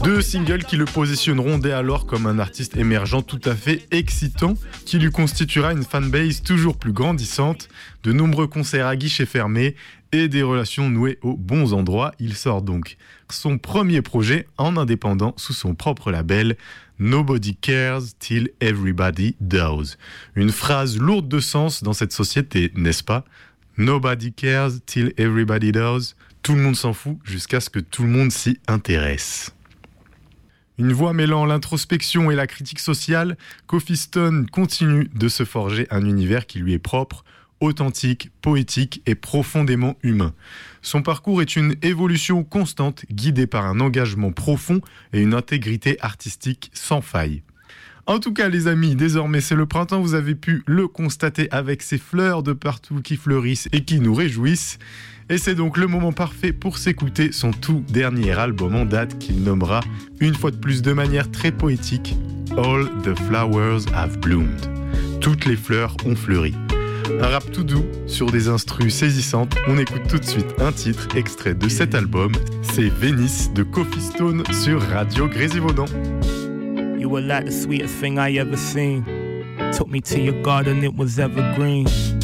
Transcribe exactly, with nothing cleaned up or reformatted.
Deux singles qui le positionneront dès alors comme un artiste émergent tout à fait excitant, qui lui constituera une fanbase toujours plus grandissante, de nombreux concerts à guichet fermé et des relations nouées aux bons endroits. Il sort donc son premier projet en indépendant sous son propre label, Nobody Cares Till Everybody Does. Une phrase lourde de sens dans cette société, n'est-ce pas ? Nobody cares till everybody does. Tout le monde s'en fout jusqu'à ce que tout le monde s'y intéresse. Une voix mêlant l'introspection et la critique sociale, Coffee Stone continue de se forger un univers qui lui est propre, authentique, poétique et profondément humain. Son parcours est une évolution constante, guidée par un engagement profond et une intégrité artistique sans faille. En tout cas les amis, désormais c'est le printemps, vous avez pu le constater avec ces fleurs de partout qui fleurissent et qui nous réjouissent. Et c'est donc le moment parfait pour s'écouter son tout dernier album en date qu'il nommera, une fois de plus de manière très poétique, All the Flowers Have Bloomed. Toutes les fleurs ont fleuri. Un rap tout doux sur des instrus saisissantes. On écoute tout de suite un titre extrait de cet album. C'est Venice de Coffee Stone sur Radio Grésivaudan. You were like the sweetest thing I ever seen. Took me to your garden, it was evergreen.